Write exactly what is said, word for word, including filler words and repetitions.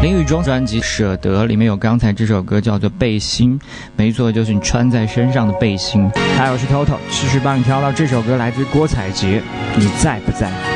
林宇中专辑《舍得》里面有刚才这首歌叫做《背心》，没错，就是你穿在身上的背心。还有是 Toto， 继续帮你挑到这首歌，来自郭采洁，你在不在？